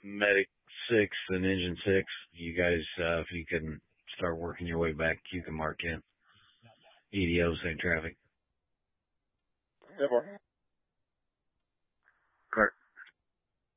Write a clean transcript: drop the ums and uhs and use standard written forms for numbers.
Medic 6 and Engine 6. You guys, if you can start working your way back, you can mark in. EDO, same traffic. Never.